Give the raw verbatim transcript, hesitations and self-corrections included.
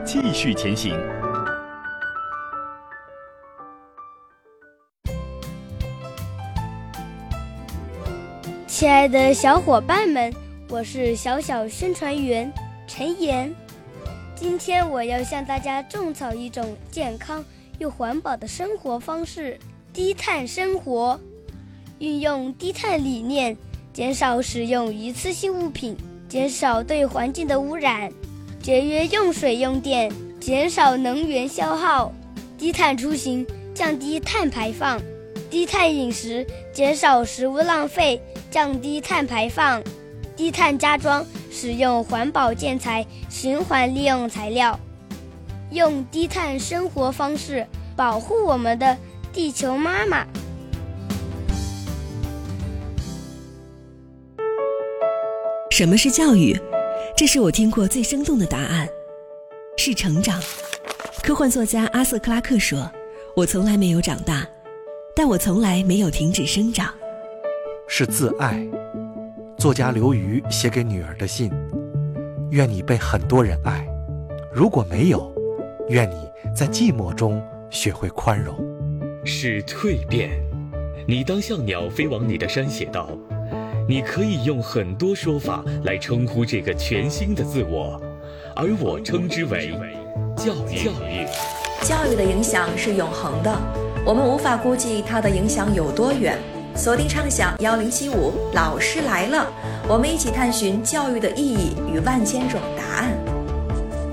继续前行。 亲爱的小伙伴们，我是小小宣传员陈岩。今天我要向大家种草一种健康又环保的生活方式——低碳生活。运用低碳理念，减少使用一次性物品，减少对环境的污染，节约用水用电，减少能源消耗，低碳出行，降低碳排放，低碳饮食，减少食物浪费，降低碳排放，低碳家装，使用环保建材，循环利用材料，用低碳生活方式保护我们的地球妈妈。 什么是教育？这是我听过最生动的答案，是成长。科幻作家阿瑟·克拉克说，我从来没有长大，但我从来没有停止生长。 是自爱。作家刘瑜写给女儿的信，愿你被很多人爱，如果没有，愿你在寂寞中学会宽容。 是蜕变。你当像鸟飞往你的山写道，你可以用很多说法来称呼这个全新的自我，而我称之为教育。教育教育的影响是永恒的，我们无法估计它的影响有多远。锁定畅想幺零七五，老师来了，我们一起探寻教育的意义与万千种答案。